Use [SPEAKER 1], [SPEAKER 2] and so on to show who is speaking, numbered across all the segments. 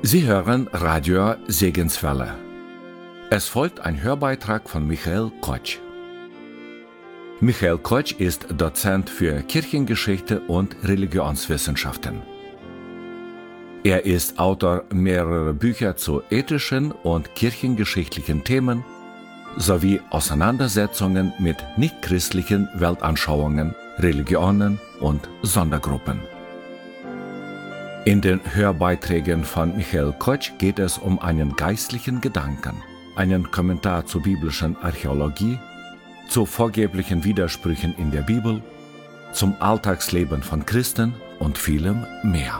[SPEAKER 1] Sie hören Radio Segenswelle. Es folgt ein Hörbeitrag von Michael Kotsch. Michael Kotsch ist Dozent für Kirchengeschichte und Religionswissenschaften. Er ist Autor mehrerer Bücher zu ethischen und kirchengeschichtlichen Themen sowie Auseinandersetzungen mit nichtchristlichen Weltanschauungen, Religionen und Sondergruppen. In den Hörbeiträgen von Michael Kotsch geht es um einen geistlichen Gedanken, einen Kommentar zur biblischen Archäologie, zu vorgeblichen Widersprüchen in der Bibel, zum Alltagsleben von Christen und vielem mehr.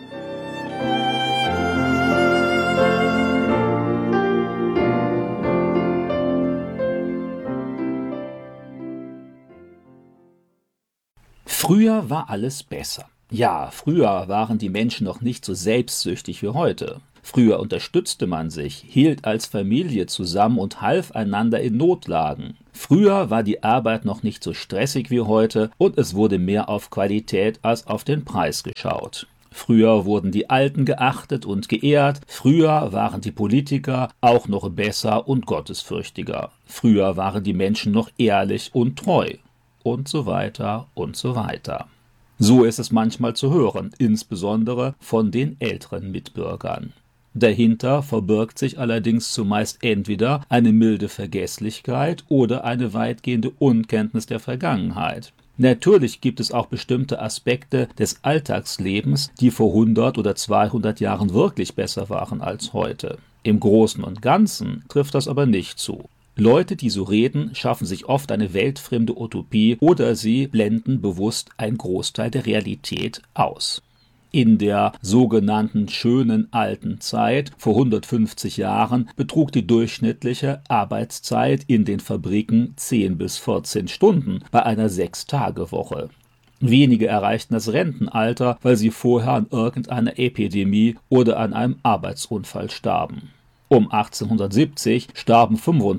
[SPEAKER 2] Früher war alles besser. Ja, früher waren die Menschen noch nicht so selbstsüchtig wie heute. Früher unterstützte man sich, hielt als Familie zusammen und half einander in Notlagen. Früher war die Arbeit noch nicht so stressig wie heute und es wurde mehr auf Qualität als auf den Preis geschaut. Früher wurden die Alten geachtet und geehrt, früher waren die Politiker auch noch besser und gottesfürchtiger. Früher waren die Menschen noch ehrlich und treu. Und so weiter und so weiter. So ist es manchmal zu hören, insbesondere von den älteren Mitbürgern. Dahinter verbirgt sich allerdings zumeist entweder eine milde Vergesslichkeit oder eine weitgehende Unkenntnis der Vergangenheit. Natürlich gibt es auch bestimmte Aspekte des Alltagslebens, die vor 100 oder 200 Jahren wirklich besser waren als heute. Im Großen und Ganzen trifft das aber nicht zu. Leute, die so reden, schaffen sich oft eine weltfremde Utopie oder sie blenden bewusst einen Großteil der Realität aus. In der sogenannten schönen alten Zeit vor 150 Jahren betrug die durchschnittliche Arbeitszeit in den Fabriken 10 bis 14 Stunden bei einer 6-Tage-Woche. Wenige erreichten das Rentenalter, weil sie vorher an irgendeiner Epidemie oder an einem Arbeitsunfall starben. Um 1870 starben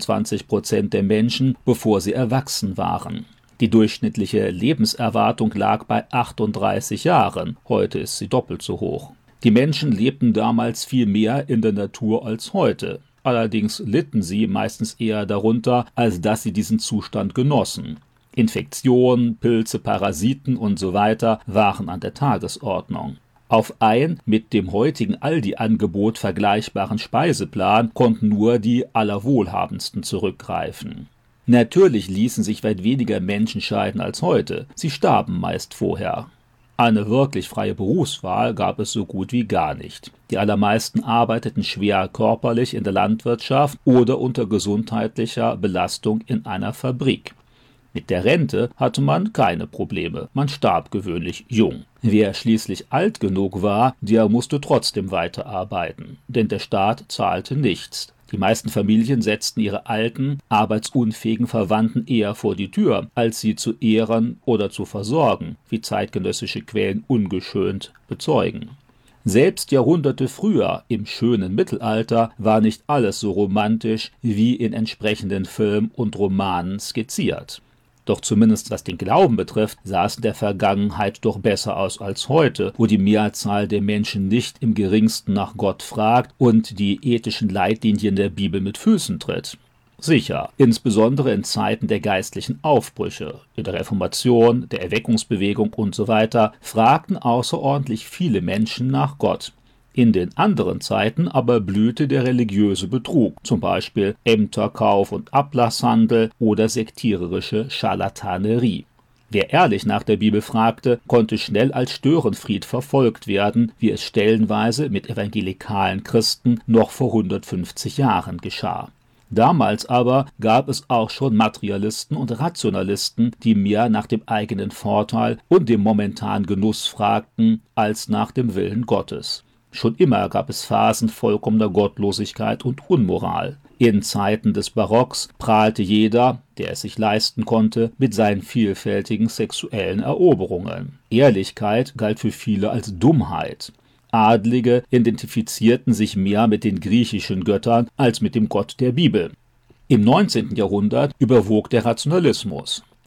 [SPEAKER 2] 25% der Menschen, bevor sie erwachsen waren. Die durchschnittliche Lebenserwartung lag bei 38 Jahren, heute ist sie doppelt so hoch. Die Menschen lebten damals viel mehr in der Natur als heute. Allerdings litten sie meistens eher darunter, als dass sie diesen Zustand genossen. Infektionen, Pilze, Parasiten und so weiter waren an der Tagesordnung. Auf ein mit dem heutigen Aldi-Angebot vergleichbaren Speiseplan konnten nur die Allerwohlhabendsten zurückgreifen. Natürlich ließen sich weit weniger Menschen scheiden als heute, sie starben meist vorher. Eine wirklich freie Berufswahl gab es so gut wie gar nicht. Die allermeisten arbeiteten schwer körperlich in der Landwirtschaft oder unter gesundheitlicher Belastung in einer Fabrik. Mit der Rente hatte man keine Probleme, man starb gewöhnlich jung. Wer schließlich alt genug war, der musste trotzdem weiterarbeiten, denn der Staat zahlte nichts. Die meisten Familien setzten ihre alten, arbeitsunfähigen Verwandten eher vor die Tür, als sie zu ehren oder zu versorgen, wie zeitgenössische Quellen ungeschönt bezeugen. Selbst Jahrhunderte früher, im schönen Mittelalter, war nicht alles so romantisch wie in entsprechenden Filmen und Romanen skizziert. Doch zumindest was den Glauben betrifft, sah es in der Vergangenheit doch besser aus als heute, wo die Mehrzahl der Menschen nicht im geringsten nach Gott fragt und die ethischen Leitlinien der Bibel mit Füßen tritt. Sicher, insbesondere in Zeiten der geistlichen Aufbrüche, in der Reformation, der Erweckungsbewegung usw. fragten außerordentlich viele Menschen nach Gott. In den anderen Zeiten aber blühte der religiöse Betrug, zum Beispiel Ämterkauf und Ablasshandel oder sektiererische Scharlatanerie. Wer ehrlich nach der Bibel fragte, konnte schnell als Störenfried verfolgt werden, wie es stellenweise mit evangelikalen Christen noch vor 150 Jahren geschah. Damals aber gab es auch schon Materialisten und Rationalisten, die mehr nach dem eigenen Vorteil und dem momentanen Genuss fragten, als nach dem Willen Gottes. Schon immer gab es Phasen vollkommener Gottlosigkeit und Unmoral. In Zeiten des Barocks prahlte jeder, der es sich leisten konnte, mit seinen vielfältigen sexuellen Eroberungen. Ehrlichkeit galt für viele als Dummheit. Adlige identifizierten sich mehr mit den griechischen Göttern als mit dem Gott der Bibel. Im 19. Jahrhundert überwog der Rationalismus.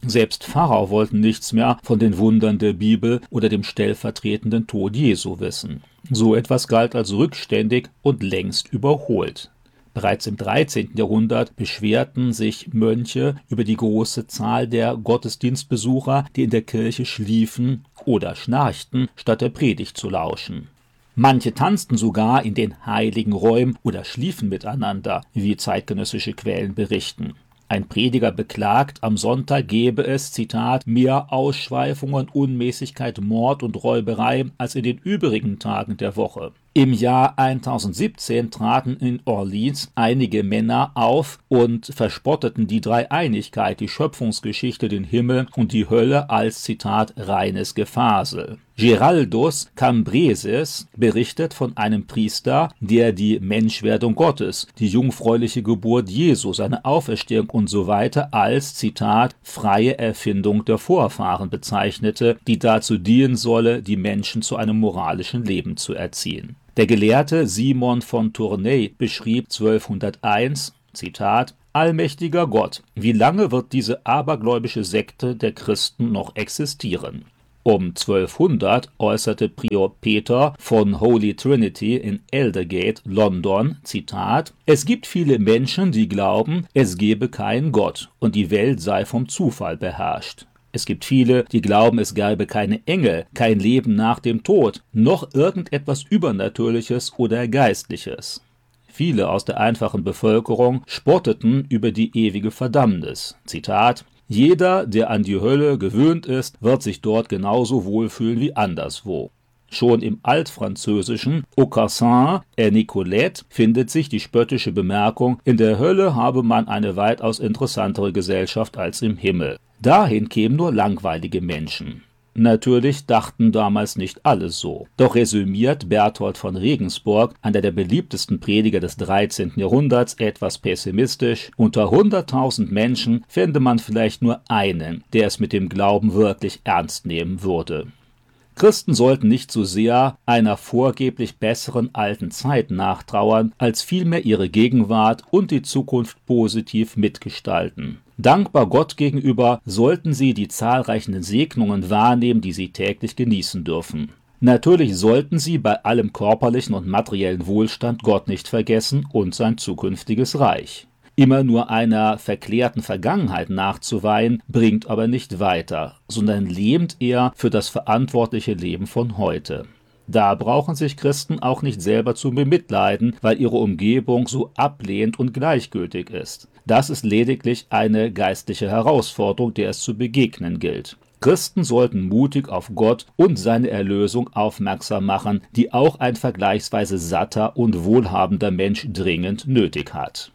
[SPEAKER 2] Selbst Pfarrer wollten nichts mehr von den Wundern der Bibel oder dem stellvertretenden Tod Jesu wissen. So etwas galt als rückständig und längst überholt. Bereits im 13. Jahrhundert beschwerten sich Mönche über die große Zahl der Gottesdienstbesucher, die in der Kirche schliefen oder schnarchten, statt der Predigt zu lauschen. Manche tanzten sogar in den heiligen Räumen oder schliefen miteinander, wie zeitgenössische Quellen berichten. Ein Prediger beklagt, am Sonntag gebe es, Zitat, mehr Ausschweifungen, Unmäßigkeit, Mord und Räuberei als in den übrigen Tagen der Woche. Im Jahr 1017 traten in Orleans einige Männer auf und verspotteten die Dreieinigkeit, die Schöpfungsgeschichte, den Himmel und die Hölle als, Zitat, reines Gefasel. Giraldus Cambresis berichtet von einem Priester, der die Menschwerdung Gottes, die jungfräuliche Geburt Jesu, seine Auferstehung usw. als, Zitat, freie Erfindung der Vorfahren bezeichnete, die dazu dienen solle, die Menschen zu einem moralischen Leben zu erziehen. Der Gelehrte Simon von Tournai beschrieb 1201, Zitat, allmächtiger Gott, wie lange wird diese abergläubische Sekte der Christen noch existieren? Um 1200 äußerte Prior Peter von Holy Trinity in Aldergate, London, Zitat, es gibt viele Menschen, die glauben, es gebe keinen Gott und die Welt sei vom Zufall beherrscht. Es gibt viele, die glauben, es gäbe keine Engel, kein Leben nach dem Tod, noch irgendetwas Übernatürliches oder Geistliches. Viele aus der einfachen Bevölkerung spotteten über die ewige Verdammnis. Zitat, jeder, der an die Hölle gewöhnt ist, wird sich dort genauso wohlfühlen wie anderswo. Schon im Altfranzösischen Aucassin et Nicolette findet sich die spöttische Bemerkung, in der Hölle habe man eine weitaus interessantere Gesellschaft als im Himmel. Dahin kämen nur langweilige Menschen. Natürlich dachten damals nicht alle so. Doch resümiert Berthold von Regensburg, einer der beliebtesten Prediger des 13. Jahrhunderts, etwas pessimistisch, unter 100.000 Menschen fände man vielleicht nur einen, der es mit dem Glauben wirklich ernst nehmen würde. Christen sollten nicht so sehr einer vorgeblich besseren alten Zeit nachtrauern, als vielmehr ihre Gegenwart und die Zukunft positiv mitgestalten. Dankbar Gott gegenüber sollten sie die zahlreichen Segnungen wahrnehmen, die sie täglich genießen dürfen. Natürlich sollten sie bei allem körperlichen und materiellen Wohlstand Gott nicht vergessen und sein zukünftiges Reich. Immer nur einer verklärten Vergangenheit nachzuweihen, bringt aber nicht weiter, sondern lähmt eher für das verantwortliche Leben von heute. Da brauchen sich Christen auch nicht selber zu bemitleiden, weil ihre Umgebung so ablehnend und gleichgültig ist. Das ist lediglich eine geistliche Herausforderung, der es zu begegnen gilt. Christen sollten mutig auf Gott und seine Erlösung aufmerksam machen, die auch ein vergleichsweise satter und wohlhabender Mensch dringend nötig hat.